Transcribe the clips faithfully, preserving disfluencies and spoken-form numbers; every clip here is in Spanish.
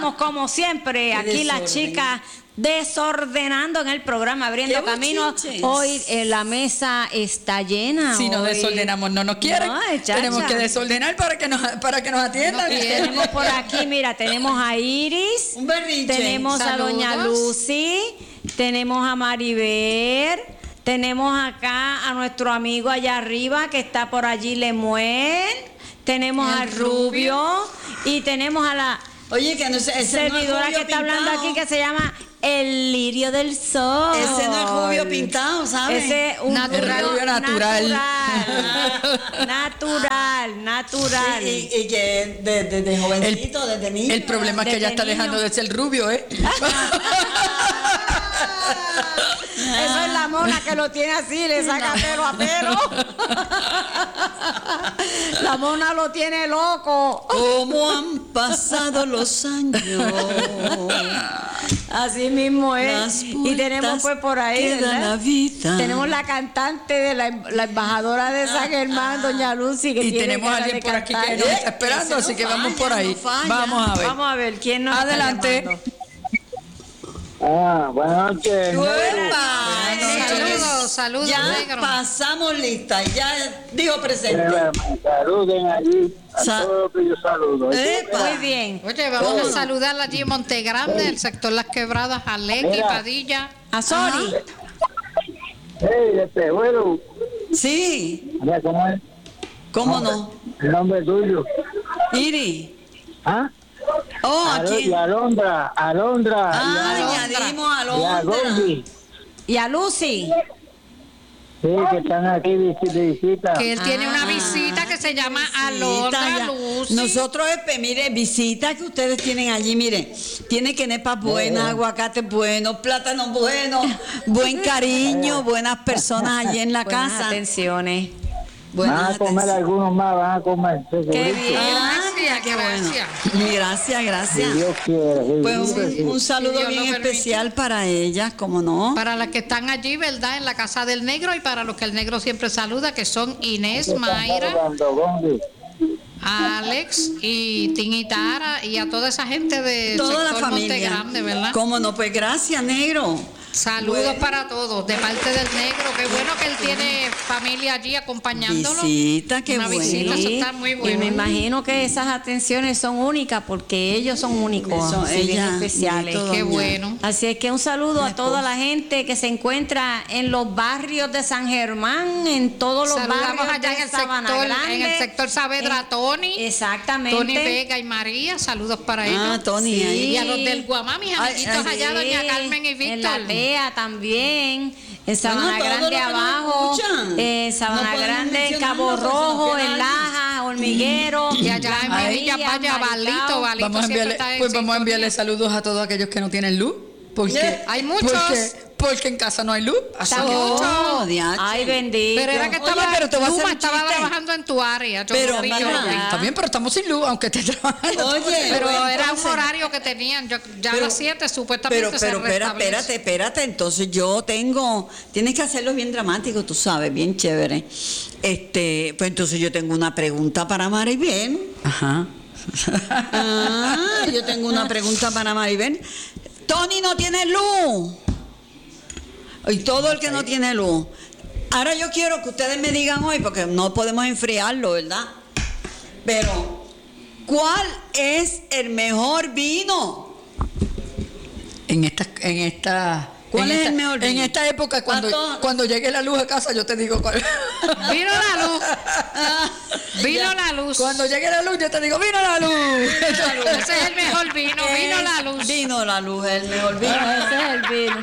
estamos como siempre, aquí las chicas desordenando en el programa, abriendo camino. Hoy eh, la mesa está llena. Si hoy. no desordenamos, no nos quieren. No, tenemos que desordenar para que nos, para que nos atiendan. No, y tenemos por aquí, mira, tenemos a Iris, un berrinche. Tenemos Saludos. a Doña Lucy, tenemos a Maribel, tenemos acá a nuestro amigo allá arriba que está por allí, Lemuel, tenemos a Rubio, Rubio y tenemos a la Oye, que no sé, ese servidora no es que está pintado. hablando aquí que se llama El Lirio del Sol. Ese no es rubio pintado, ¿sabes? Ese es un natural, rubio natural. Natural, natural, natural. Sí, y, y que desde de, de jovencito, el, desde niño. El problema es que ya está niño. dejando de ser rubio, ¿eh? Eso es la mona que lo tiene así, le saca pelo a pelo. La mona lo tiene loco. ¿Cómo han pasado los años? Así mismo es. Y tenemos pues por ahí la vida. Tenemos la cantante de la, la embajadora de San Germán, Doña Lucy, que y tiene tenemos a alguien por aquí que nos está esperando, así que vamos por ahí. Vamos a ver. Vamos a ver quién nos Adelante. Ah, buenas noches. Saludos, saludos. Ya negro. Pasamos lista, ya digo presente. Saluden allí a Sa todos los que yo saludo. Muy bien. Oye, vamos sí. a saludar allí en Montegrande, sí. el sector Las Quebradas, a Lequi, Padilla. A Sori. Hey, este, bueno. Sí. Mira, ¿cómo es? ¿Cómo no? El nombre tuyo. Iri. ¿Ah? Oh, Al aquí. Y Alondra, Alondra. Ah, y añadimos a Alondra. Alondra. Y a Lucy. Sí, que están aquí de visita. Que él tiene ah, una visita que se llama Alondra Lucy. Nosotros, mire, visita que ustedes tienen allí, mire, tiene quenepas buenas, eh. aguacates buenos, plátanos buenos, buen cariño, buenas personas allí en la buenas casa. Atenciones. Buenas van a comer atenciones. Algunos más, van a comer. Qué bien. Ah, gracias, qué bueno. Gracias, gracias. Dios quiere, sí, pues un, sí. un saludo bien especial para ellas, como no. Para las que están allí, ¿verdad? En la Casa del Negro y para los que el Negro siempre saluda, que son Inés, Mayra, Alex y Tinitara y a toda esa gente de toda sector la familia. Montegrande, ¿verdad? Cómo no, pues gracias, negro. Saludos bueno. para todos, de parte del negro. Qué bueno que él tiene familia allí acompañándolo. Visita, qué Una bueno. visita, eso está muy bueno. Y me imagino que esas atenciones son únicas porque ellos son únicos, son bien especiales. Qué bueno. Así es que un saludo a toda la gente que se encuentra en los barrios de San Germán, en todos los Saludamos barrios allá de en el Sabana sector, Grande. en el sector Saavedra, en, Tony. Exactamente. Tony Vega y María, saludos para ellos. Ah, Tony. Sí. Y a los del Guamá, mis amiguitos ay, ay, allá, sí. doña Carmen y Víctor. En la Lea también, en Sabana bueno, Grande abajo, en Sabana no Grande, en Cabo Rojo, en Laja, Hormiguero. Y allá en mi Villa Vaya, Balito, Balito. Vamos a enviarle, pues vamos a enviarle saludos a todos aquellos que no tienen luz. Porque, hay muchos. Porque, porque en casa no hay luz. Así que oh, ay, bendito. Pero era que estaba, Oye, pero te voy a hacer Luma un estaba chiste. trabajando en tu área. Yo Pero, lo vi, yo mira, lo vi. Está bien, pero estamos sin luz, aunque esté trabajando. Oye, pero pero era entonces, un horario que tenían. Yo, ya pero, a las siete supuestamente pero, pero, se espera, restablece. espérate, espérate. Entonces yo tengo, tienes que hacerlo bien dramático, tú sabes, bien chévere. Este, pues entonces yo tengo una pregunta para Maribel. Ajá. Ah, yo tengo una pregunta para Maribel. Tony no tiene luz. Y todo el que no tiene luz. Ahora yo quiero que ustedes me digan hoy, porque no podemos enfriarlo, ¿verdad? Pero, ¿cuál es el mejor vino? En esta, en esta, ¿Cuál en es esta, el mejor vino? En esta época, cuando, ¿Cuánto? cuando llegue la luz a casa, yo te digo cuál. Vino la luz. Vino la luz. Cuando llegue la luz, yo te digo, vino la luz. Ese es el mejor vino, vino la luz. Vino la luz, el mejor vino. Ese es el vino.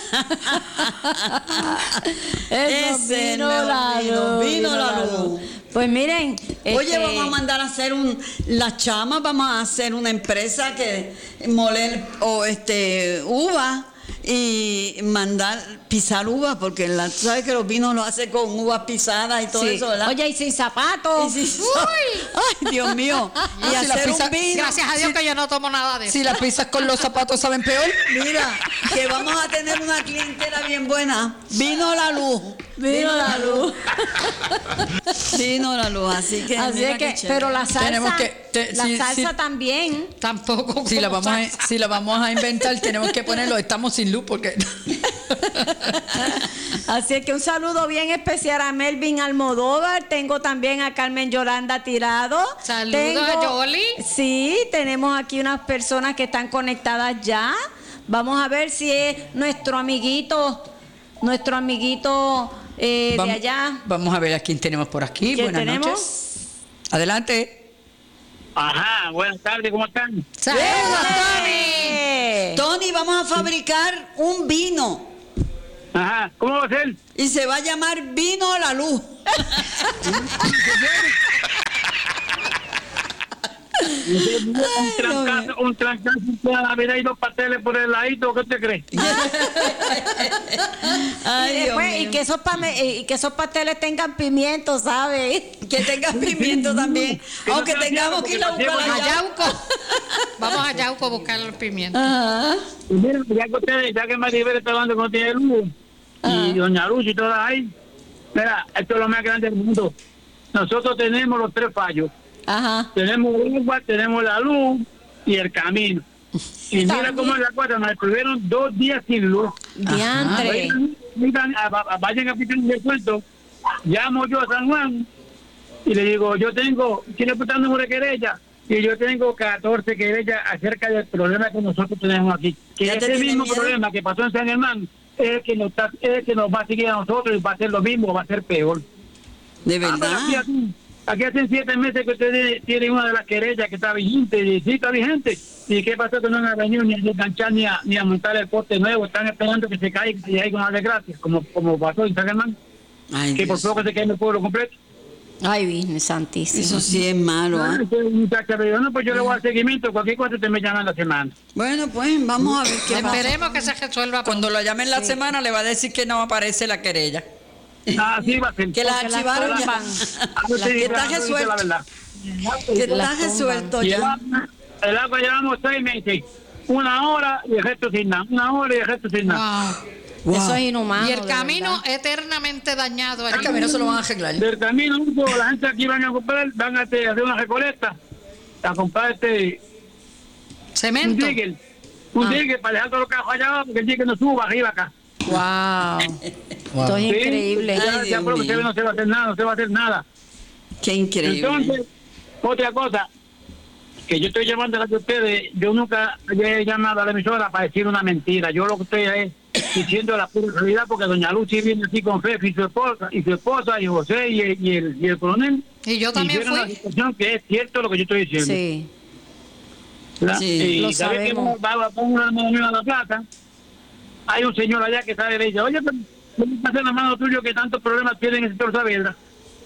Ese vino la luz. Vino la luz. Pues miren, oye, este, vamos a mandar a hacer un, las chamas, vamos a hacer una empresa que moler o este uva y mandar pisar uvas, porque la, tú sabes que los vinos los hace con uvas pisadas y todo Sí. eso, ¿verdad? Oye, y sin zapatos. Y sin- Ay, Dios mío. Y si la hacer pizza- un vino. Gracias a Dios que yo no tomo nada de eso. Si las pizzas con los zapatos saben peor. Mira, que vamos a tener una clientela bien buena. Vino la luz. Vino la luz. Vino la luz, así que. Así mira es qué que, chévere. pero la salsa, Tenemos que- te- la sí, salsa sí. también. Tampoco. Si la, como vamos a, salsa. si la vamos a inventar, tenemos que ponerlo. Estamos sin luz porque. Así es que un saludo bien especial a Melvin Almodóvar. Tengo también a Carmen Yolanda Tirado. Saludos Tengo- a Yoli. Sí, tenemos aquí unas personas que están conectadas ya. Vamos a ver si es nuestro amiguito, nuestro amiguito eh, de vamos, allá. vamos a ver a quién tenemos por aquí. ¿Quién Buenas tenemos? noches. Adelante. Ajá, buenas tardes, ¿cómo están? Saludos, Tony. ¡Eh! Tony, vamos a fabricar un vino Ajá, ¿cómo va a ser? y se va a llamar Vino la Luz. Un trancazo, un trancazo, toda la vida y dos pasteles por el ladito, ¿qué te crees? Ay, y, Dios después, mío. y, que esos pame- y que esos pasteles tengan pimiento, ¿sabes? Que tenga pimiento también. Que no Aunque sea tengamos que ir a porque buscar pasemos allá. A Yauco. Vamos a Yauco a buscar los pimientos. Ajá. Y mira, ya que ustedes, ya que Maribel está hablando con tiene luz, y Doña Luz y todas ahí, mira, esto es lo más grande del mundo. Nosotros tenemos los tres fallos. Ajá. Tenemos el agua, tenemos la luz y el camino. Y mira También. cómo en la cuarta nos estuvieron dos días sin luz. Diantre. Vayan, vayan a, a- vayan a aplicar el descuento. Llamo yo a San Juan y le digo, yo tengo, quiero apuntar el número de querella, y yo tengo catorce querellas acerca del problema que nosotros tenemos aquí. Que ¿Ya te ese tienen mismo miedo? problema que pasó en San Germán es el que nos, está- es el que nos va a seguir a nosotros y va a ser lo mismo, va a ser peor. De Ah, pero aquí, verdad. aquí, aquí hacen siete meses que ustedes tienen una de las querellas que está vigente, y sí está vigente. ¿Y qué pasó? Que no han venido ni a desganchar ni a, ni a montar el poste nuevo, están esperando que se caiga y hay una desgracia, como, como pasó en San Germán, Ay, que por Dios. poco se cae en el pueblo completo. Ay, Virgen Santísima. Eso sí es malo, Ah, ¿ah? entonces, muchacha, me dijo, no, pues yo le voy a dar seguimiento, cualquier cosa te me llaman la semana. Bueno, pues vamos a ver qué pasa. Esperemos que se resuelva. Cuando lo llamen la semana, le va a decir que no aparece la querella. Así va a ser. Que la Porque las archivaron cosas ya. van. Ah, pues sí, que está claro, dice resuelto. la verdad. Que está Las resuelto Y ya. el- el agua llevamos seis meses, una hora y el resto sin nada, una hora y el resto sin nada. Wow. Wow. Eso es inhumano. Y el de camino verdad. eternamente dañado El allí. camino se lo van a arreglar. Del camino, la gente aquí van a comprar, van a hacer hacer una recolecta, a comprar este un Cemento. digger, un Ah. digger para dejar todos los carros allá abajo, porque el digger no suba arriba acá. Wow. Wow. Esto es Sí, increíble. ya- Ay, ya Dios por lo que mío. se ve no se va a hacer nada, no se va a hacer nada. Qué increíble. Entonces, otra cosa, que yo estoy llamando a la que ustedes, yo nunca he llamado a la emisora para decir una mentira. Yo lo que estoy es diciendo la pura realidad, porque doña Lucy viene aquí con Fefi y su esposa, y su esposa, y José, y, el- y el, y el coronel. Y yo también hicieron la fui. situación que es cierto lo que yo estoy diciendo. Sí. ¿verdad? Sí, y lo cada vez que sabemos. va va- va una mano mía a la plaza, hay un señor allá que sabe y le dice, oye, pero ¿cómo pasa la mano tuyo que tantos problemas tienen en el sector Saavedra?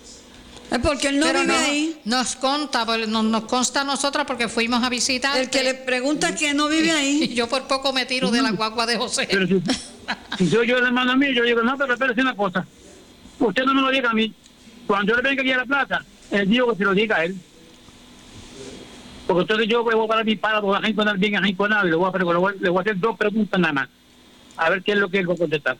Es porque él no Pero vive no- ahí. nos consta, porque nos, nos consta a nosotros porque fuimos a visitar. El que le pregunta que no vive Y ahí. yo por poco me tiro de la guagua de José. Pero si, si soy yo el hermano mío, yo digo, no, pero espérese una cosa. Usted no me lo diga a mí. Cuando yo le venga aquí a la plaza, él digo que se lo diga a él. Porque entonces yo voy a parar mi para, voy a rinconar bien a rinconar y le voy a, le voy a- le voy a hacer dos preguntas nada más. A ver qué es lo que él va a contestar.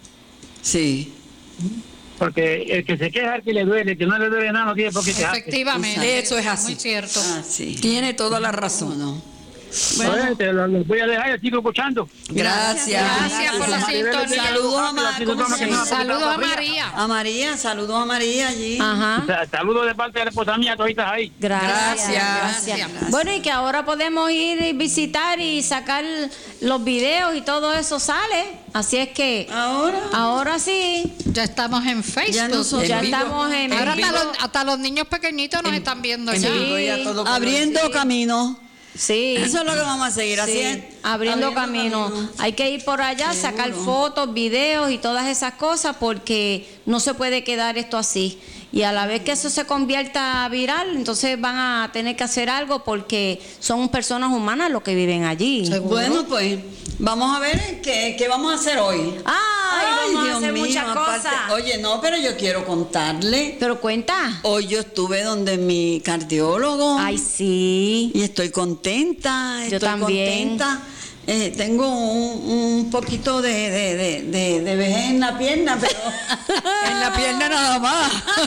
Sí. Porque el que se queja, el que le duele, el que no le duele nada, no tiene por qué quejarse. Efectivamente. Eso es así. Muy cierto. Ah, sí. Tiene toda la razón. ¿Cómo no? Bueno, te lo, lo voy a dejar y sigo escuchando. Gracias. Gracias por la sintonía. Saludos a María. ¿Cómo se llama? Saludos a María. A María, saludos a María allí. Ajá. Sa- Saludos de parte de la esposa mía, toditas ahí. Gracias, Gracias. Gracias. Bueno, y que ahora podemos ir y visitar y sacar los videos y todo eso sale. Así es que Ahora. ahora sí, Ya estamos en Facebook. Ya nosotros- ya En vivo. estamos en Ahora vivo. hasta los, hasta los niños pequeñitos nos están viendo En ya. vivo y a todo color. Abriendo camino. Sí. Eso es lo que vamos a seguir Sí, haciendo. abriendo camino. Hay que ir por allá, sacar fotos, videos y todas esas cosas porque no se puede quedar esto así. y a la vez que eso se convierta viral, entonces van a tener que hacer algo porque son personas humanas los que viven allí. ¿Seguro? Bueno, pues vamos a ver qué, qué vamos a hacer hoy. Ay, vamos a hacer muchas aparte- cosas. Oye, no, pero yo quiero contarle. Pero cuenta. Hoy yo estuve donde mi cardiólogo. Ay, sí. Y estoy contenta, Yo estoy también. contenta. Eh, tengo un, un poquito de, de, de, de, de vejez en la pierna, pero En la pierna nada más.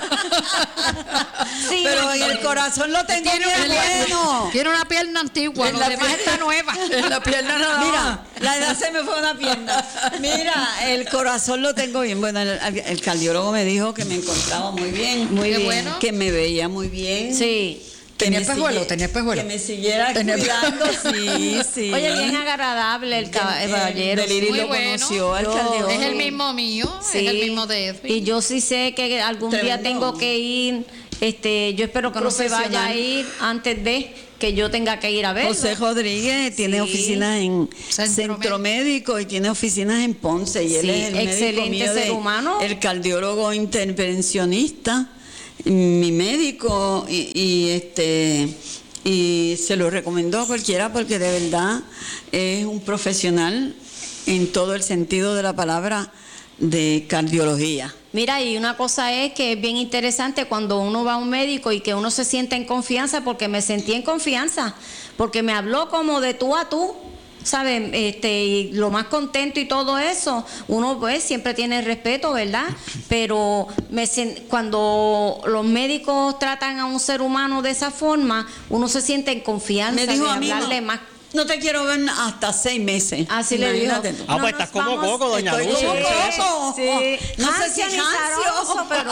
Sí, pero en el corazón lo tengo bien bueno. Tiene una pierna antigua, En lo la demás pierna- está nueva. En la pierna nada más. Mira, la edad se me fue una pierna. Mira, el corazón lo tengo bien bueno. El, el cardiólogo me dijo que me encontraba muy bien, Muy Qué bien. bueno. que me veía muy bien. Sí. que ¿Tenía me espejuelo? sigue- ¿Tenía espejuelo? Que me siguiera ¿Tenía- cuidando, sí, sí. Oye, bien agradable el caba- el caballero. Deliri Muy lo bueno. conoció al Yo- cardiólogo. Es el mismo mío, Sí. es el mismo de Edwin. Y yo sí sé que algún día Tremendo. tengo que ir. Este, yo espero que no se vaya a Profesional. ir antes de que yo tenga que ir a verlo. José Rodríguez tiene Sí. oficinas en Centro Centro, Médico y tiene oficinas en Ponce y él Sí, es el médico excelente mío ser de- humano. el cardiólogo intervencionista, mi médico y, y este y se lo recomendó a cualquiera porque de verdad es un profesional en todo el sentido de la palabra de cardiología. Mira, y una cosa es que es bien interesante cuando uno va a un médico y que uno se siente en confianza, porque me sentí en confianza, porque me habló como de tú a tú, ¿sabes? Este, y lo más contento y todo eso, uno pues siempre tiene respeto, ¿verdad? Pero me sen- cuando los médicos tratan a un ser humano de esa forma, uno se siente en confianza Me dijo de a mí, hablarle no, más. no te quiero ver hasta seis meses. Así le dijo. Imagínate tú. Ah, pues No estás nos como vamos- Coco, doña Estoy Lucy. como ¿qué es eso? Coco. Sí. No sé si Hancio ni Hancio. zaroso, pero...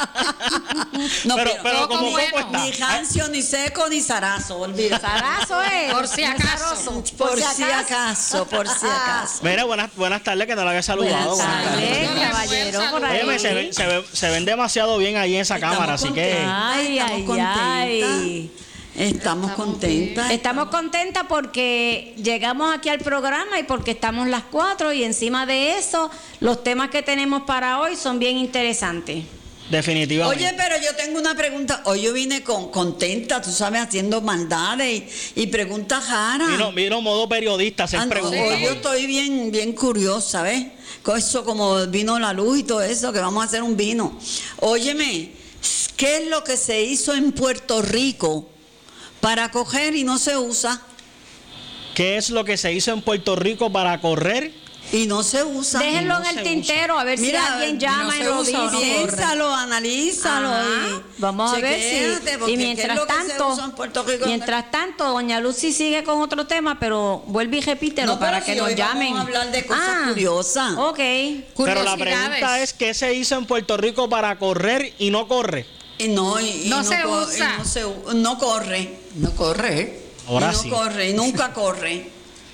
No, pero, pero- pero Coco como bueno. Coco está. Ni Hancio, ni Seco, ni Zarazo, olvídate. Zarazo es. Por si no acaso. zaroso. Por si acaso, por si acaso. Mira, buenas, buenas tardes, que no la había saludado. Buenas Buenas tardes. tardes, tardes. caballero, por Óyeme, Óyeme, se, ven, se, ven, se ven demasiado bien ahí en esa Estamos cámara, así que... contentas, Ay, estamos ay, contentas. ay. Estamos contentas. Estamos contentas porque llegamos aquí al programa y porque estamos las cuatro y encima de eso los temas que tenemos para hoy son bien interesantes. Definitivamente. Oye, pero yo tengo una pregunta. Hoy yo vine con, contenta, tú sabes, haciendo maldades y, y preguntas raras. Vino, vino modo periodista a hacer Ah, no, preguntas. hoy yo hoy. estoy bien, bien curiosa, ¿ves? Con eso como vino la luz y todo eso, que vamos a hacer un vino. Óyeme, ¿qué es lo que se hizo en Puerto Rico para coger y no se usa? ¿Qué es lo que se hizo en Puerto Rico para correr? Y no se usa. Déjenlo no en el se tintero a ver Mira, si alguien no llama y se lo usa o no dice. corre. Piénsalo, analízalo. Ajá. y Vamos a ver chequéate, si. porque Y ¿qué mientras es lo que se tanto, usa en Puerto Rico? mientras tanto, doña Lucy sigue con otro tema, pero vuelve y repítelo No, pero para que si nos hoy vamos llamen. a hablar de cosas Ah, curiosas. Ok. Pero la Curiosidades. pregunta es, ¿qué se hizo en Puerto Rico para correr y no corre? Y no, y, y No se co- y usa. no, se u- no corre. No corre, ¿eh? Ahora y no sí. corre, y nunca corre.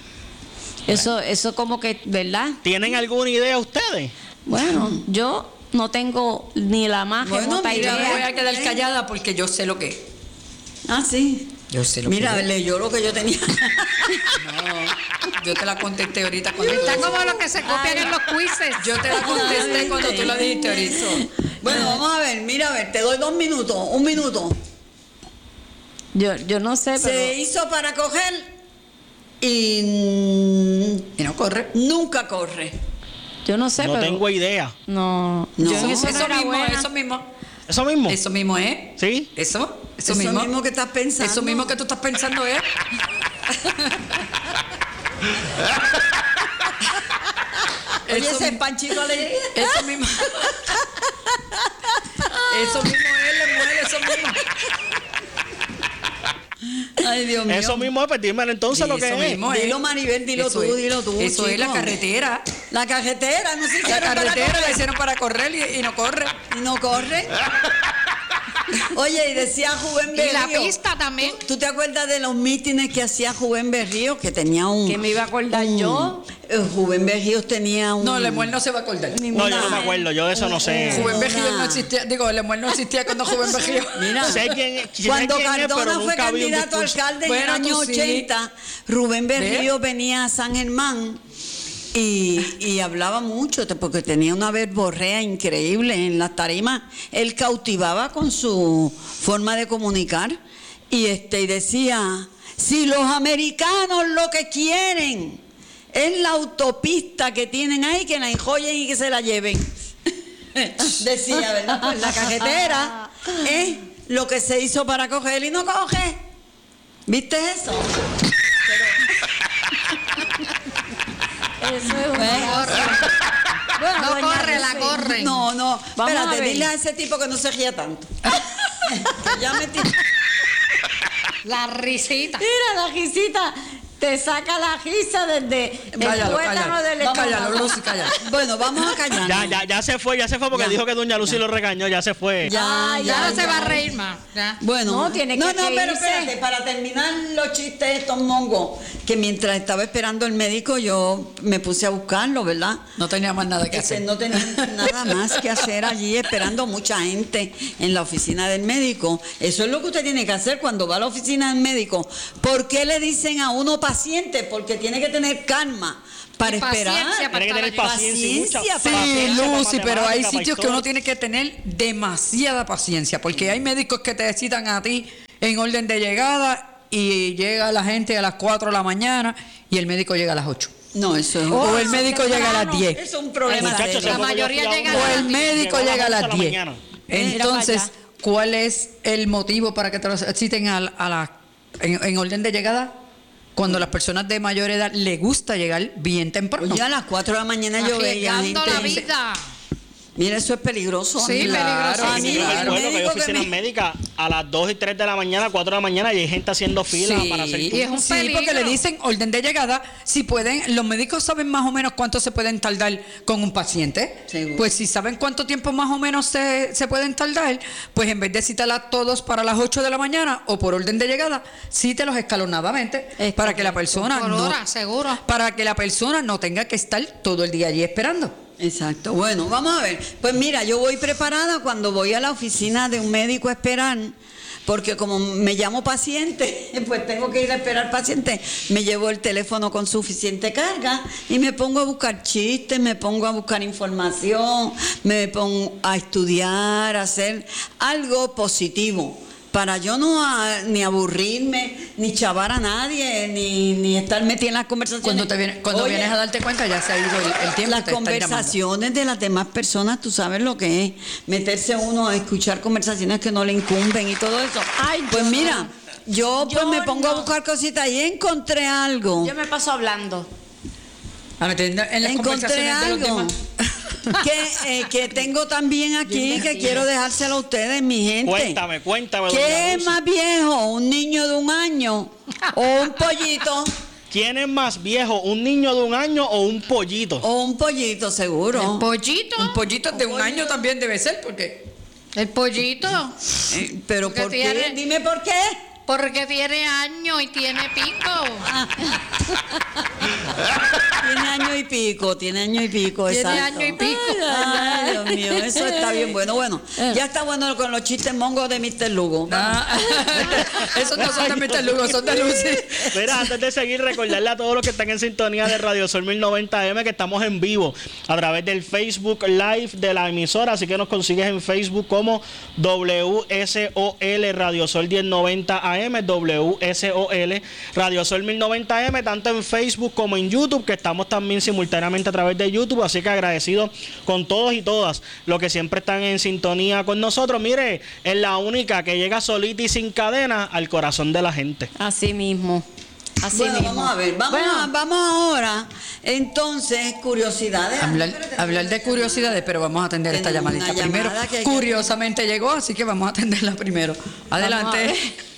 Eso, eso como que, ¿verdad? ¿Tienen alguna idea ustedes? Bueno, yo no tengo ni la más Bueno, remota mira, Yo me voy idea. a quedar callada porque yo sé lo que es. Ah, sí. Yo sé lo Mira, que es. leyó lo que yo tenía. No, yo te la contesté ahorita cuando tú Está lo como los que se copian en los quizzes. Yo te la contesté cuando tú la dijiste ahorita. Bueno, vamos a ver, mira, a ver, te doy dos minutos, un minuto. Yo, yo no sé, Se pero hizo para coger y mm, Y no corre. nunca corre. yo no sé, No pero tengo idea. no. No. Yo en Eso, eso no era mismo, buena. eso mismo. ¿Eso mismo? Eso mismo es. ¿Sí? Eso, eso, Eso mismo. mismo que estás pensando. Eso mismo que tú estás pensando es. Oye, Eso ese mi- Panchito Alegría. Eso mismo. Eso mismo es, le muere, eso mismo. Ay, Dios mío. Eso mismo es, pues dímelo entonces lo que Eso es. mismo es. Dilo, Maribel, dilo Eso tú, es. dilo tú. Eso es la chico. carretera. La carretera, no se La hicieron para carretera la correr. hicieron para correr y, y no corre. Y no corre. Oye, y decía Rubén Y Berrío. la pista también. ¿Tú, tú te acuerdas de los mítines que hacía Rubén Berrío? Que tenía un... ¿Qué me iba a acordar un- yo? eh, Rubén Berrío tenía un... No, Lemuel no se va a acordar. No, yo no me acuerdo, yo de eso no sé. Rubén Berrío no Una- existía. Digo, Lemuel no existía cuando Rubén Berrío. Mira, Sé quién es, sé cuando quién es, pero Cardona fue nunca vi un candidato a discurso. alcalde en el Bueno, año tú sí. ochenta, Rubén Berrío venía a San Germán Y, y hablaba mucho porque tenía una verborrea increíble en las tarimas. Él cautivaba con su forma de comunicar y este y decía, si los americanos lo que quieren es la autopista que tienen ahí, que la enjollen y que se la lleven. Decía, ¿verdad? Pues la cajetera es lo que se hizo para coger y no coge. ¿Viste eso? Eso es una ¿Eh? Bueno, No doña corre, la Lucy. corren. No, no. Vamos a Espérate, ver. dile a ese tipo que no se ría tanto. Que ya me tiró. La risita. Mira la risita. Te saca la risa desde el Cállalo, tuétano cállalo. del Vamos, cállalo, estómago. Lucy, cállalo. Bueno, vamos a callar. Ya, ya, ya se fue, ya se fue porque Ya. dijo que doña Lucy lo regañó, ya se fue. Ya, Ay, Ya ya, no se ya. va a reír más. Ya. Bueno, No, tiene no, que no, pero reírse. espérate, para terminar los chistes estos mongos, que mientras estaba esperando el médico yo me puse a buscarlo, ¿verdad? No tenía más nada que Este, hacer. no tenía nada más que hacer allí esperando mucha gente en la oficina del médico. Eso es lo que usted tiene que hacer cuando va a la oficina del médico. ¿Por qué le dicen a uno paciente? Porque tiene que tener calma para Y esperar. paciencia para Tiene que tener estar allí. paciencia y mucha Paciencia, Sí, paciencia para Lucy, pero hay matemática, para sitios que uno historia. tiene que tener demasiada paciencia, porque hay médicos que te citan a ti en orden de llegada y llega la gente a las cuatro de la mañana y el médico llega a las ocho. No, eso es O el médico llega a las temprano. diez. Eso es un problema Muchachos, serio. se La fue que yo mayoría fui a llega una- a O las el diez. médico Llegó llega a las once de la diez. mañana. Entonces, Mira para allá. ¿cuál es el motivo para que te lo citen a, a la, en, en orden de llegada? Cuando las personas de mayor edad les gusta llegar bien temprano. Oye, a las cuatro de la mañana yo veía Arriesgando gente. la vida. Mira, eso es peligroso. Sí, Claro, peligrosísimo. a mí Yo me el acuerdo que hay médico que oficinas me- médicas a las dos y tres de la mañana, cuatro de la mañana y hay gente haciendo fila Sí, para hacer Y es un sí, peligro. porque le dicen orden de llegada. Si pueden, los médicos saben más o menos cuánto se pueden tardar con un paciente. Seguro. Pues si saben cuánto tiempo más o menos se, se pueden tardar, pues en vez de citar a todos para las ocho de la mañana o por orden de llegada, cítelos escalonadamente Es para que la correcto. persona Por no, hora, seguro. para que la persona no tenga que estar todo el día allí esperando. Exacto. Bueno, vamos a ver. Pues mira, yo voy preparada cuando voy a la oficina de un médico a esperar, porque como me llamo paciente, pues tengo que ir a esperar paciente. Me llevo el teléfono con suficiente carga y me pongo a buscar chistes, me pongo a buscar información, me pongo a estudiar, a hacer algo positivo. Para yo no a- ni aburrirme, ni chavar a nadie, ni, ni estar metida en las conversaciones. Cuando, te viene, cuando Oye, vienes a darte cuenta ya se ha ido el, el tiempo. las y te están llamando. conversaciones de las demás personas, tú sabes lo que es meterse uno a escuchar conversaciones que no le incumben y todo eso. Ay, pues yo mira, no. yo, Yo pues me pongo a no. buscar cositas y encontré algo. Yo me paso hablando. A meter en las encontré conversaciones de los algo demás. que, eh, que tengo también aquí Yo que investigo. quiero dejárselo a ustedes, mi gente. Cuéntame, cuéntame, doña ¿Qué es Lucy. más viejo, un niño de un año o un pollito? ¿Quién es más viejo, un niño de un año o un pollito? O un pollito, seguro. El pollito. Un pollito de un año también debe ser, porque El pollito. Eh, Pero Porque ¿por qué? tiene- Dime por qué. Porque tiene año y tiene pico. Tiene año y pico, tiene año y pico, Tiene exacto. año y pico. Ay, Dios mío, eso está bien bueno. Bueno, ya está bueno con los chistes mongos de mister Lugo. Ah, esos no son de mister Lugo, son de Lucy. Mira, antes de seguir, recordarle a todos los que están en sintonía de Radio Sol mil noventa M que estamos en vivo a través del Facebook Live de la emisora, así que nos consigues en Facebook como W S O L Radio Sol mil noventa A M, W S O L Radio Sol mil noventa M, tanto en Facebook como en YouTube, que estamos también simultáneamente a través de YouTube, así que agradecido con todos y todas los que siempre están en sintonía con nosotros. Mire, es la única que llega solita y sin cadena al corazón de la gente. Así mismo. Así Bueno, mismo. vamos a ver, vamos, Bueno, a- vamos ahora. Entonces, curiosidades. Hablar, hablar de curiosidades, pero vamos a atender esta Tenemos llamadita una primero. llamada que hay que- Curiosamente llegó, así que vamos a atenderla primero. Adelante.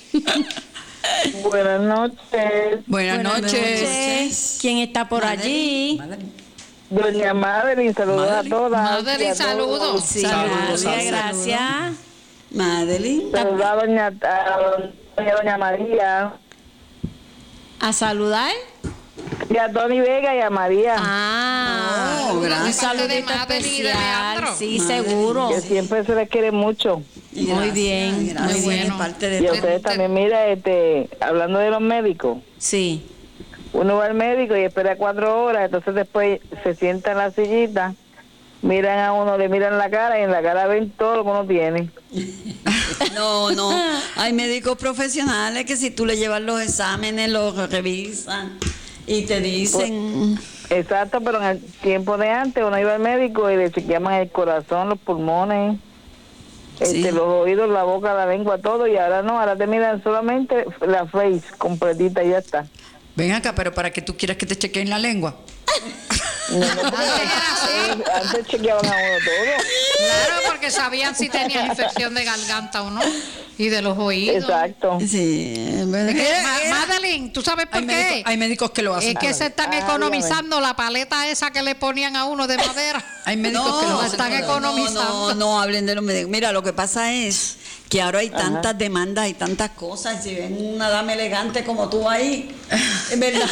Buenas noches, Buenas, buenas noches. noches. ¿Quién está por allí? doña Madeline, saludos a Madeline. todas. Madeline, y a todos. saludos. Sí, Saludos, gracias, saludos. gracias. Madeline. Saludos a doña, a doña, doña María, ¿A saludar? y a Tony Vega y a María, Ah, Oh, gracias. un De saludito Madeline y de especial. Leandro. Sí, Madeline. seguro. que siempre se les quiere mucho. Y Muy gracias, bien, gracias, muy bueno. de parte Y de a todos. ustedes también, mira, este, hablando de los médicos, Sí. uno va al médico y espera cuatro horas, entonces después se sienta en la sillita, miran a uno, le miran la cara y en la cara ven todo lo que uno tiene. No, no. Hay médicos profesionales que si tú le llevas los exámenes, los revisan y te dicen... Exacto, pero en el tiempo de antes uno iba al médico y le chequeaban el corazón, los pulmones, Sí. este, los oídos, la boca, la lengua, todo, y ahora no, ahora te miran solamente la face completita y ya está. Ven acá, pero para que tú quieras que te chequeen la lengua. No, no, porque antes, antes chequeaban a uno todo. Claro, porque sabían si tenías infección de garganta o no. Y de los oídos. Exacto. Sí, es verdad. Es que, Ma- Madeline, ¿tú sabes por Hay qué? médicos, hay médicos que lo hacen. Es que se están Ah, economizando la paleta esa que le ponían a uno de madera. Hay médicos No, que lo lo hacen. están no, economizando. No, no hablen de los médicos. Mira, lo que pasa es que ahora hay tantas demandas y tantas cosas. Si ven una dama elegante como tú ahí, es verdad.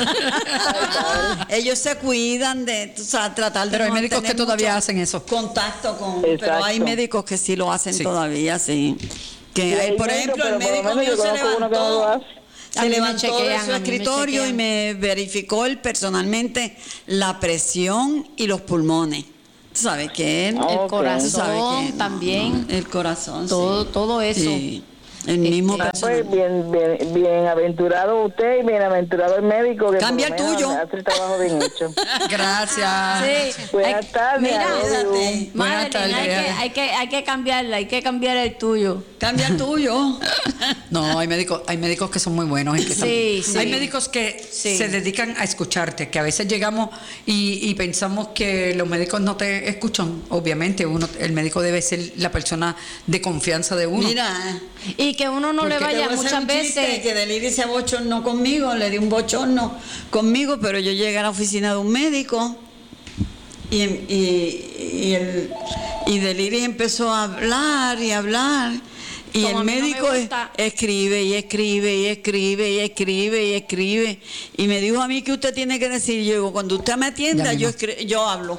Ellos se cuidan de, tú sabes, tratar de Pero hay no médicos tener que todavía mucho hacen eso. contacto con, pero Exacto. hay médicos que sí lo hacen Sí. todavía, sí. Que Sí, hay, hay por médicos, ejemplo, el pero por lo médico menos mío yo se conozco uno que no lo levantó. hace. A Se mí me levantó de chequean, su a mí me escritorio y chequean. me verificó él personalmente la presión y los pulmones. Tú sabes que él, Ah, El ok. corazón tú sabes que no, también. el corazón, Todo- sí. todo eso. Sí. El mismo Ah, personal. pues bien, bien, bienaventurado usted y bienaventurado el médico que Cambia por el lo menos tuyo. hace el trabajo bien hecho. Gracias. Sí. Buenas Hay- tardes, Mira, I love you. Cuídate. Buenas Madeline, tardes. hay que, hay, que, hay que cambiarla, hay que cambiar el tuyo. Cambia el tuyo. No, hay médicos, hay médicos que son muy buenos. en que Sí, están- sí. Hay médicos que Sí. se dedican a escucharte, que a veces llegamos y, y pensamos que los médicos no te escuchan. Obviamente, uno, el médico debe ser la persona de confianza de uno. Mira, Y que uno no le porque te vaya voy a hacer muchas un chiste veces. que Deliri se abochornó conmigo, le di un bochorno conmigo, pero yo llegué a la oficina de un médico y, y, y, el, y Deliri empezó a hablar y hablar. Y Como a el mí no me médico es- gusta. escribe y escribe y escribe y escribe y escribe. Y me dijo a mí que usted tiene que decir. Yo digo, cuando usted me atienda, Ya yo, mismo. escri- yo hablo.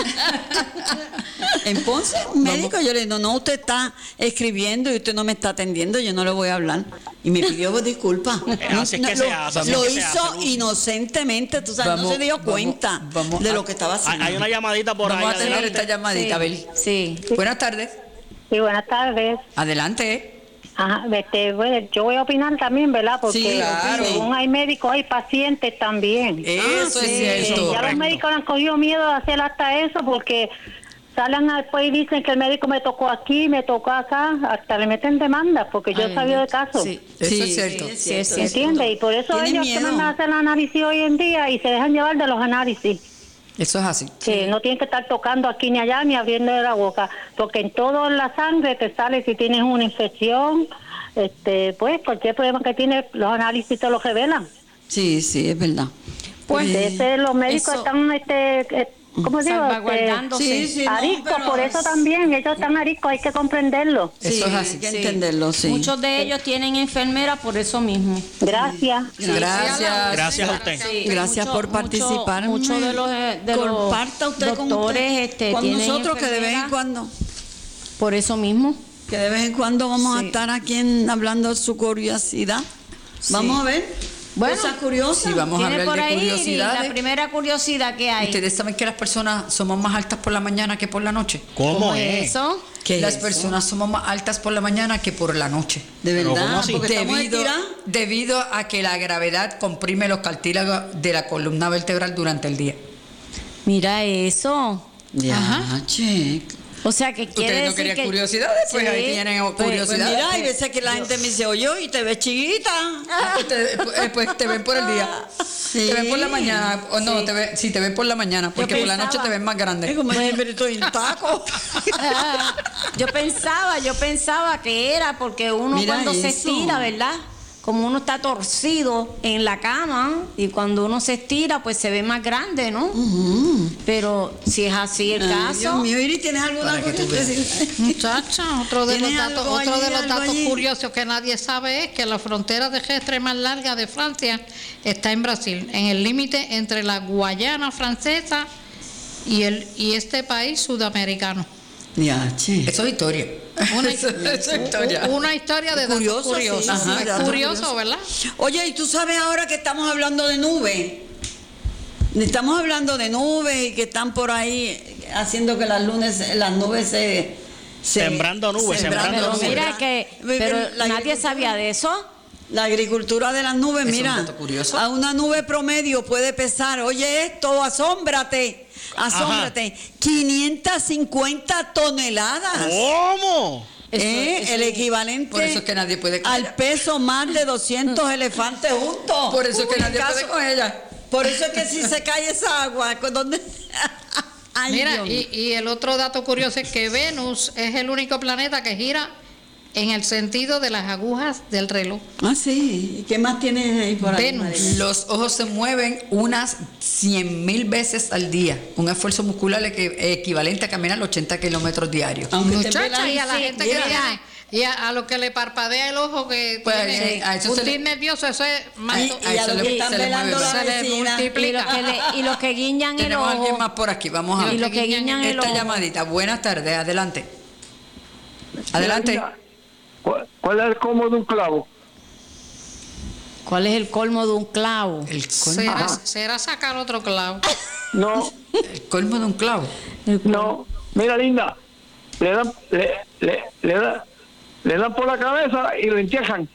Entonces, un médico, yo le digo, no, usted está escribiendo y usted no me está atendiendo, yo no le voy a hablar. Y me pidió disculpas. Así es que lo se hace, así lo es que se hizo hace, Lucy. inocentemente, tú sabes, no Vamos, se dio vamos, cuenta vamos de a- lo que estaba Hay, haciendo. hay una llamadita por Vamos ahí. a tener adelante. esta llamadita, a ver. Sí. Buenas tardes. Sí, buenas tardes. Adelante. Ajá, este, bueno, yo voy a opinar también, ¿verdad? Porque Sí, claro. según hay médicos, hay pacientes también. Eso es Eh, cierto. ya los correcto. médicos le han cogido miedo de hacer hasta eso porque salen después y dicen que el médico me tocó aquí, me tocó acá, hasta le meten demandas porque yo he Ay, sabido de Dios. casos. Sí. Eso es cierto. Sí, es cierto. ¿Entiendes? Y por eso Tienen ellos miedo. toman a hacer análisis hoy en día y se dejan llevar de los análisis. Eso es así. Que no tienen que estar tocando aquí ni allá ni abriendo la boca, porque en todo la sangre te sale si tienes una infección, este, pues cualquier problema que tienes, los análisis te lo revelan. Sí, sí, es verdad. Pues Eh, ese, los médicos eso- están, este, eh, ¿cómo digo? Salvaguardándose. Sí, sí, no, ariscos, pero por eso es- también, ellos están ariscos, hay que comprenderlo. Sí, Eso es así. hay que Sí. entenderlo, sí. Muchos de ellos tienen enfermeras por eso mismo. Gracias. Gracias. Gracias a usted. Sí, Gracias mucho- por participar. Muchos mucho de los, eh, de los Comparta usted con doctores usted, este, con tienen nosotros que de vez en enfermeras cuando por eso mismo. que de vez en cuando vamos a Sí. estar aquí en- hablando de su curiosidad. Vamos a ver. Bueno, Cosas curiosas. sí, vamos a Tiene hablar por de ahí curiosidades. la primera curiosidad que hay. Ustedes saben que las personas somos más altas por la mañana que por la noche. ¿Cómo es es? eso? ¿Qué Las es personas somos más altas por la mañana que por la noche. De Pero ¿cómo verdad, así? porque estamos Debido, estirados. debido a que la gravedad comprime los cartílagos de la columna vertebral durante el día. Mira eso. Ya, che. O sea, que quiere Ustedes no decir querían que curiosidades, pues Sí, ahí tienen pues- Pues curiosidades. mira, hay veces que la gente me dice, oye, y te ves chiquita. Ustedes, eh, pues te ven por el día. Sí. Te ven por la mañana. O no, Sí. te ven, sí, te ven por la mañana. Porque por la pensaba- noche te ven más Es grande. como decir, pero estoy en taco. Ah, yo pensaba, yo pensaba que era porque uno Mira cuando se eso. estira, ¿verdad? Como uno está torcido en la cama y cuando uno se estira, pues se ve más grande, ¿no? Pero si es así el Ay, caso, Dios mío, Iris, ¿tienes alguna Para que cosa tú que veas. decir? Muchacha, otro de los ¿Tienes datos, algo otro allí, de los algo datos allí? curiosos que nadie sabe es que la frontera terrestre más larga de Francia está en Brasil, en el límite entre la Guayana francesa y el y este país sudamericano. Ya, che. Eso es historia. Una, Esa es la historia. una historia de datos Curioso, curiosos. sí, sí, Es datos curioso, curiosos. ¿verdad? Oye, ¿y tú sabes ahora que estamos hablando de nubes? Estamos hablando de nubes y que están por ahí haciendo que las, lunes, las nubes se... se- Sembrando nubes, sembrando Pero nubes. mira que pero La nadie agricultura- sabía de eso. La agricultura de las nubes, Es un mira, dato curioso. a una nube promedio puede pesar, oye esto, asómbrate, asómbrate, quinientas cincuenta toneladas. ¿Cómo? ¿Eh? Eso- el eso- equivalente Por eso es que nadie puede con al ella. peso más de doscientos elefantes juntos. Por eso es que Uy, nadie caso- puede con ella. Por eso es que si se cae esa agua, ¿dónde? Ay, Mira, Dios mío. y, y el otro dato curioso es que Venus es el único planeta que gira en el sentido de las agujas del reloj. Ah, sí. ¿Y qué más tienes ahí por ahí? Venus. María? Los ojos se mueven unas cien mil veces al día. Un esfuerzo muscular equi- equivalente a caminar ochenta kilómetros diarios. Aunque te Muchacha, vean- y a la sí, gente mira. que tiene, y a, a lo que le parpadea el ojo que Pues, tiene eh, a eso un se le- tis nervioso, eso es más. Y, a y a eso los le- que están se le velando mueve. la Se le vecina. Y multiplica. los que, le- y los que guiñan el Tenemos a alguien ojo. más por aquí. Vamos a Y los ver. que guiñan el Esta ojo. llamadita. Buenas tardes. Adelante. Adelante. ¿Cuál, cuál es el cómo de un clavo? ¿Cuál es el colmo de un clavo? El colmo, Será, será sacar otro clavo. No, el colmo de un clavo. no. Mira, linda, le dan, le, le, le, da- le dan por la cabeza y lo entierran.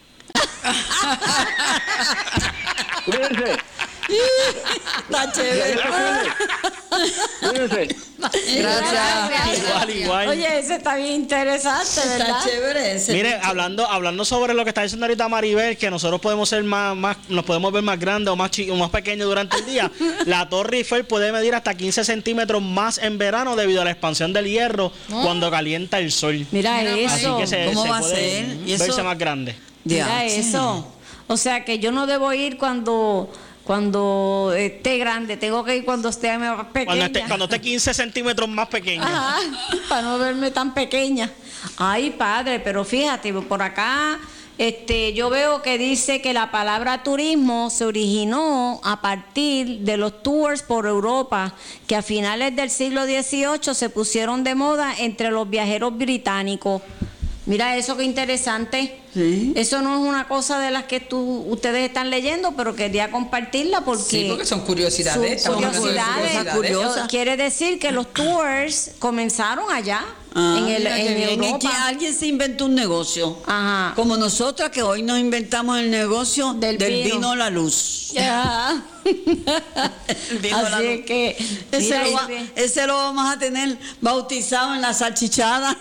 Cuídense. Está chévere. Cuídense. Gracias. Igual, igual. Oye, ese está bien interesante, ¿verdad? Está chévere ese. Mire, hablando, hablando sobre lo que está diciendo ahorita Maribel, que nosotros podemos ser más, más, nos podemos ver más grandes o más chi- o más pequeños durante el día. La Torre Eiffel puede medir hasta quince centímetros más en verano debido a la expansión del hierro cuando calienta el sol. Mira, Mira, Así eso. que se, ¿Cómo se va a puede ser? ¿Y eso? verse más grande. Mira Diache. eso. O sea que yo no debo ir cuando cuando esté grande, tengo que ir cuando esté más pequeña. Cuando esté, cuando esté quince centímetros más pequeño. Ajá, para no verme tan pequeña. Ay, padre, pero fíjate, por acá este, yo veo que dice que la palabra turismo se originó a partir de los tours por Europa, que a finales del siglo dieciocho se pusieron de moda entre los viajeros británicos. Mira eso, qué interesante. Sí. Eso no es una cosa de las que tú, ustedes están leyendo, pero quería compartirla porque... Sí, porque son curiosidades. Son estamos hablando de curiosidades. cosas curiosas. Quiere decir que los tours comenzaron allá, Ah, en, el, mira qué en bien. Europa. Aquí alguien se inventó un negocio. Ajá. Como nosotras que hoy nos inventamos el negocio Del del, vino. vino a la luz. Ya. El vino a la Así luz. es que Ese mira, lo, va- bien. ese lo vamos a tener bautizado en la salchichada.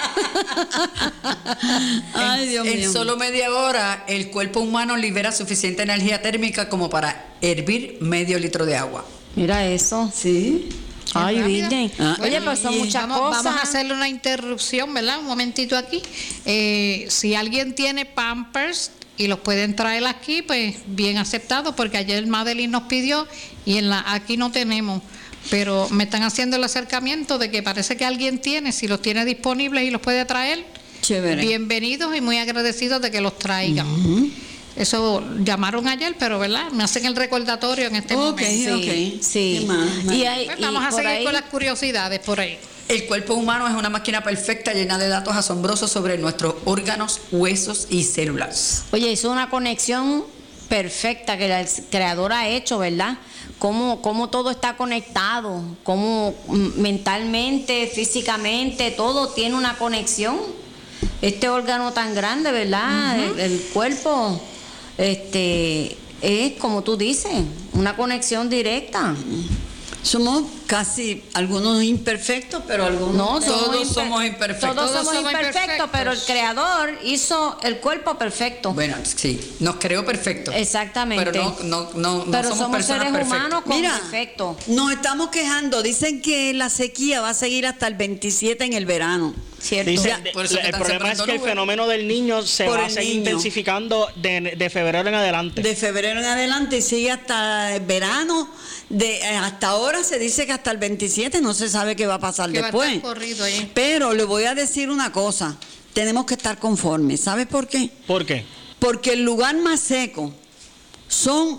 Ay, Dios En mío. solo media hora, el cuerpo humano libera suficiente energía térmica como para hervir medio litro de agua. Mira eso. Sí. Ay, rápido. Virgen. Ah, Oye, y- pues son y muchas Vamos, cosas. vamos a hacerle una interrupción, ¿verdad? Un momentito aquí. Eh, si alguien tiene Pampers y los pueden traer aquí, pues bien aceptado, porque ayer Madeline nos pidió y en la aquí no tenemos. Pero me están haciendo el acercamiento de que parece que alguien tiene, si los tiene disponibles y los puede traer, Chévere. bienvenidos y muy agradecidos de que los traigan. Eso llamaron ayer, pero ¿verdad? Me hacen el recordatorio en este Ok, momento. Sí, ok. sí. ¿Qué más? Y hay- Pues y vamos a por seguir ahí- con las curiosidades por ahí. El cuerpo humano es una máquina perfecta llena de datos asombrosos sobre nuestros órganos, huesos y células. Oye, es una conexión perfecta que el creador ha hecho, ¿verdad? Cómo, cómo todo está conectado, cómo mm, mentalmente, físicamente, todo tiene una conexión. Este órgano tan grande, ¿verdad? el, el cuerpo, este, es como tú dices, una conexión directa. Somos casi algunos imperfectos, pero algunos. No, Todos imper- somos imperfectos. Todos, Todos somos, somos imperfectos, imperfectos. pero el creador hizo el cuerpo perfecto. Bueno, sí, nos creó perfectos. Exactamente. Pero no, no, no, no Pero somos, somos personas seres perfectas. humanos con Mira, defectos. nos estamos quejando. Dicen que la sequía va a seguir hasta el veintisiete en el verano. ¿Cierto? Dice, Ya, de- por eso que el están problema es sembrando que el nubes. fenómeno del niño se Por va a el seguir niño. intensificando de, de febrero en adelante. De febrero en adelante y sigue hasta el verano. De, eh, hasta ahora se dice que hasta el veintisiete no se sabe qué va a pasar Que va a después. estar corrido ahí. Pero le voy a decir una cosa. Tenemos que estar conformes. ¿Sabes por qué? ¿Por qué? Porque el lugar más seco son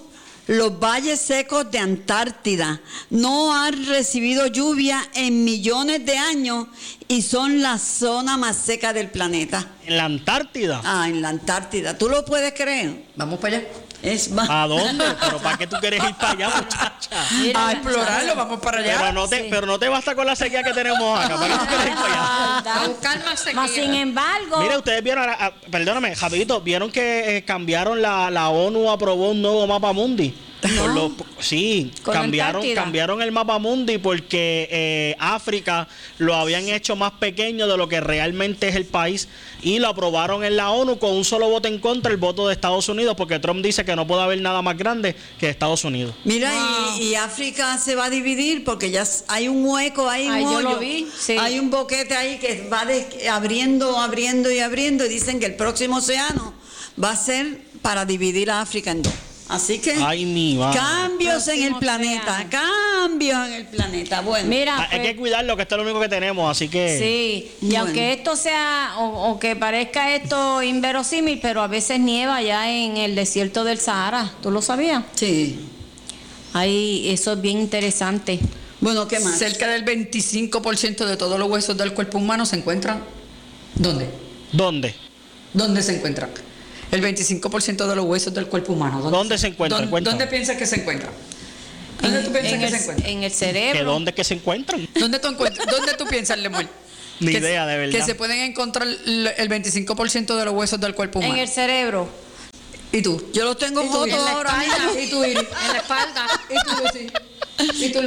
los valles secos de Antártida no han recibido lluvia en millones de años y son la zona más seca del planeta. ¿En la Antártida? Ah, en la Antártida. ¿Tú lo puedes creer? Vamos para allá. Es más. ¿A dónde? ¿Pero para qué tú quieres ir para allá, muchacha? A explorarlo, vamos para allá. Pero no te, Sí. pero no te basta con la sequía que tenemos acá. ¿Para qué tú quieres ir para allá? A buscar más sequía. Más sin embargo, Mira, ustedes vieron, a- a- perdóname, rapidito, vieron que eh, cambiaron la, la ONU aprobó un nuevo mapa mundi. Por los- sí, Con cambiaron, Antártida. cambiaron el mapa mundi porque eh, África lo habían hecho más pequeño de lo que realmente es el país y lo aprobaron en la ONU con un solo voto en contra, el voto de Estados Unidos, porque Trump dice que no puede haber nada más grande que Estados Unidos. Mira, y, y África se va a dividir porque ya s- hay un hueco, hay un Ay, yo hoyo, lo vi, sí. hay un boquete ahí que va des- abriendo, abriendo y abriendo y dicen que el próximo océano va a ser para dividir a África en dos. Así que Ay, mi madre. cambios en el Próximo planeta, océano. cambios en el planeta. Bueno, mira, Ah, hay pues, que cuidarlo, que esto es lo único que tenemos, así que... sí, y Bueno. aunque esto sea, o, o que parezca esto inverosímil, pero a veces nieva ya en el desierto del Sahara, ¿tú lo sabías? sí. Ahí, eso es bien interesante. Bueno, ¿qué más? Cerca del veinticinco por ciento de todos los huesos del cuerpo humano se encuentran. ¿Dónde? ¿Dónde? ¿Dónde se encuentran? El veinticinco por ciento de los huesos del cuerpo humano. ¿Dónde se encuentran? ¿Dónde, Cuéntame. ¿Dónde piensas que se encuentran? ¿Dónde tú piensas en, que el, se encuentran? en el ¿Que cerebro. dónde es que se encuentran? ¿Dónde tú, encuentras, ¿Dónde tú piensas, Lemuel? Ni Que- idea, de verdad. Que se pueden encontrar l- el veinticinco por ciento de los huesos del cuerpo humano. En el cerebro. ¿Y tú? Yo lo tengo ¿Y tú, fotos Iris? ahora mismo. ¿Y tú, Iris? En la espalda. ¿Y tú, Lucy? ¿Y tú,